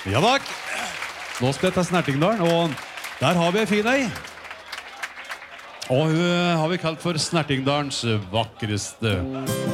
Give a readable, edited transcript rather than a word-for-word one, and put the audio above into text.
Ja takk. Nå skal jeg til Snertingdalen, og der har vi en fin ei. Og hun har vi kalt for Snertingdalens vakreste.